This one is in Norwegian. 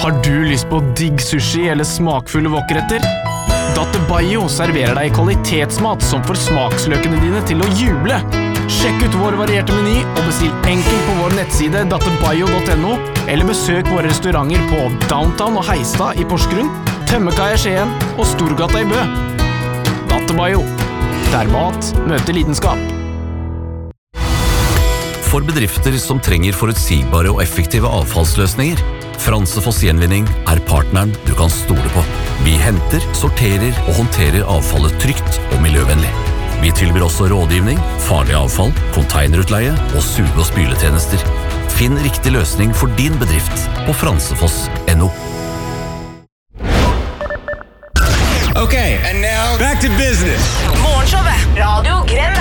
Har du lyst på digg sushi eller smakfulle wokretter? Dattebayo serverer deg kvalitetsmat som får smaksløkene dine til å juble. Sjekk ut vår varierte meny og bestill enkelt på vår nettside dattebayo.no eller besøk våre restauranter på Downtown og Heistad i Porsgrunn, Tømmekaia Skien og Storgata i Bø. Dattebayo, der mat møter lidenskap. For bedrifter som trenger forutsigbare og effektive avfallsløsninger, Fransefoss Gjenvinning er partneren du kan stole på. Vi henter, sorterer og håndterer avfallet trygt og miljøvennlig. Vi tilbyr også rådgivning, farlig avfall, containerutleie og suge- og spyletjenester. Finn riktig løsning for din bedrift på fransefoss.no. Okay, and now back to business. Morgenshowet, Radio Grønn.